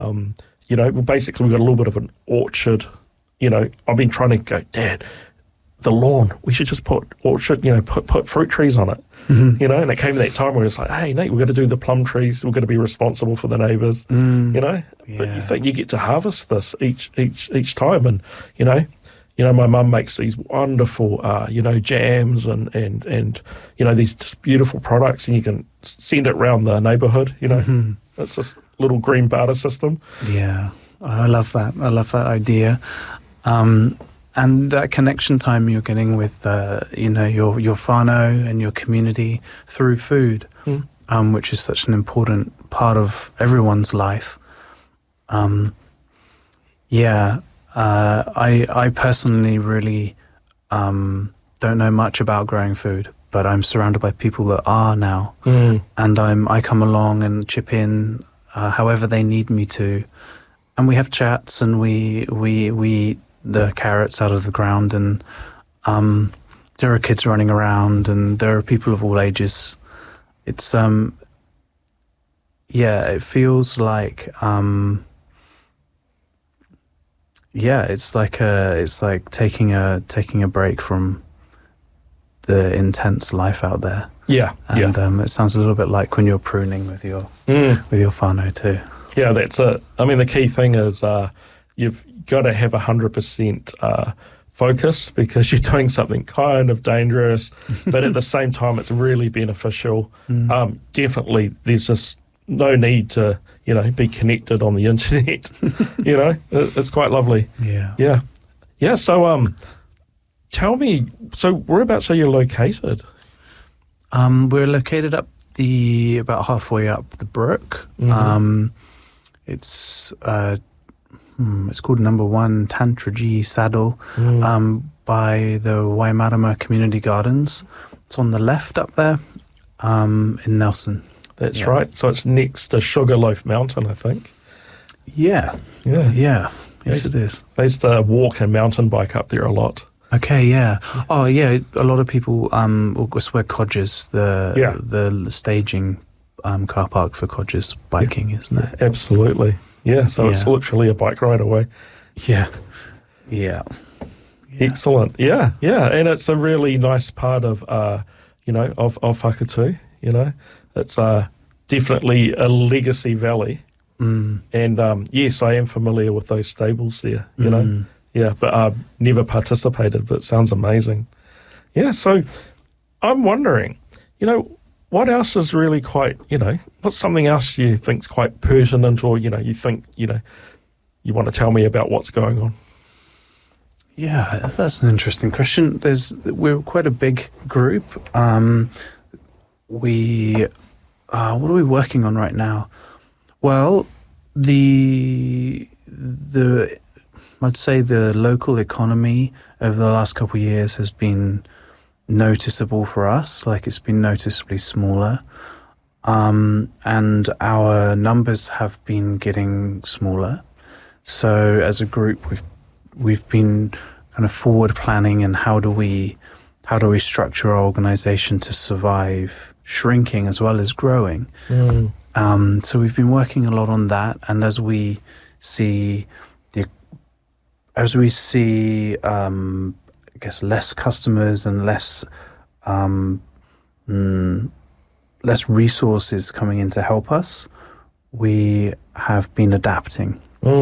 Basically we've got a little bit of an orchard. I've been trying to go, Dad, the lawn, we should just put orchard, put fruit trees on it, and it came to that time where it's like, hey, Nate, we've got to do the plum trees. We've got to be responsible for the neighbours, But you think you get to harvest this each time. And, my mum makes these wonderful, jams and these just beautiful products, and you can send it around the neighbourhood, It's this little green barter system. Yeah, I love that. I love that idea. And that connection time you're getting with, your whānau and your community through food, which is such an important part of everyone's life. I personally really don't know much about growing food, but I'm surrounded by people that are now, and I come along and chip in however they need me to, and we have chats and we eat the carrots out of the ground, and there are kids running around, and there are people of all ages. It's it feels like it's like taking a break from the intense life out there. And it sounds a little bit like when you're pruning with your whānau too. Yeah, that's it. I mean, the key thing is you've got to have 100% focus, because you're doing something kind of dangerous, but at the same time it's really beneficial. Definitely there's just no need to be connected on the internet. It's quite lovely. So tell me, so whereabouts are you located? We're located about halfway up the brook. It's called Number 1 Tantragi Saddle, by the Waimarama Community Gardens. It's on the left up there, in Nelson. That's right. So it's next to Sugarloaf Mountain, I think. Yeah. Yes, it is. I used to walk and mountain bike up there a lot. Okay, yeah. Oh, yeah. A lot of people swear Codgers, the staging car park for Codgers biking, isn't it? Absolutely. Yeah, so it's literally a bike ride away. Yeah. Excellent. Yeah, and it's a really nice part of, of Whakatū, It's definitely a legacy valley. And, yes, I am familiar with those stables there, Yeah, but I've never participated, but it sounds amazing. Yeah, so I'm wondering, what else is really quite, what's something else you think's quite pertinent, or, you think, you want to tell me about what's going on? Yeah, that's an interesting question. We're quite a big group. What are we working on right now? Well, I'd say the local economy over the last couple of years has been noticeable for us. Like, it's been noticeably smaller, and our numbers have been getting smaller. So as a group, we've been kind of forward planning, and how do we structure our organization to survive shrinking as well as growing. So we've been working a lot on that, and as we see I guess less customers and less resources coming in to help us, we have been adapting.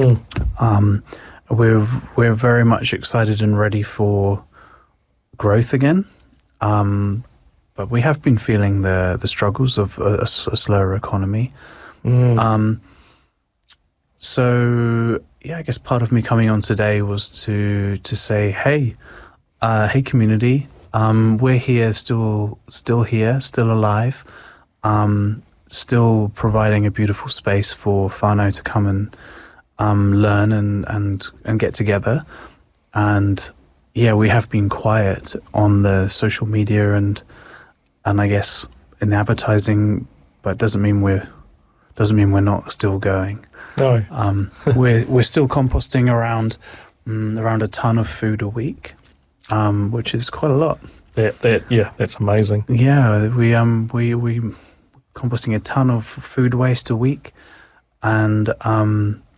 We're very much excited and ready for growth again, but we have been feeling the struggles of a slower economy. So yeah, I guess part of me coming on today was to say, hey community, we're here, still here, still alive, still providing a beautiful space for whānau to come and learn and get together. And yeah, we have been quiet on the social media and I guess in advertising, but doesn't mean we're not still going. No. We're still composting around a ton of food a week, which is quite a lot. That's amazing. Yeah, we composting a ton of food waste a week, and